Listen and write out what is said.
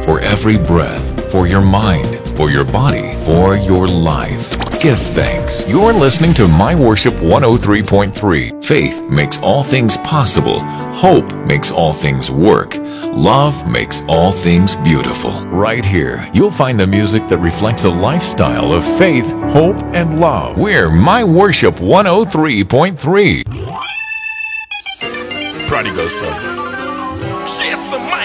for every breath, for your mind, for your body, for your life. Give thanks. You're listening to My Worship 103.3. Faith makes all things possible. Hope makes all things work. Love makes all things beautiful. Right here, you'll find the music that reflects a lifestyle of faith, hope, and love. We're My Worship 103.3. Prodigal son. Share some